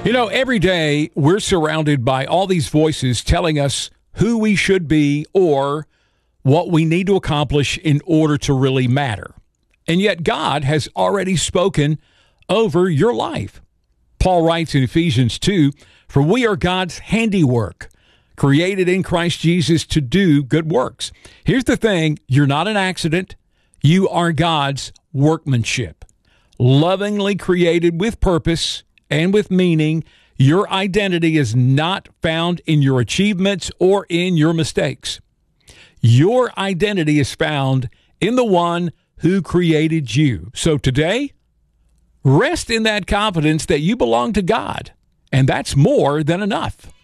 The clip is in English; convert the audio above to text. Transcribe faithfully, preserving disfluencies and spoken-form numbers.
You know, every day we're surrounded by all these voices telling us who we should be or what we need to accomplish in order to really matter. And yet God has already spoken over your life. Paul writes in Ephesians two, "For we are God's handiwork, created in Christ Jesus to do good works." Here's the thing, you're not an accident. You are God's workmanship, lovingly created with purpose and with meaning. Your identity is not found in your achievements or in your mistakes. Your identity is found in the one who created you. So today, rest in that confidence that you belong to God, and that's more than enough.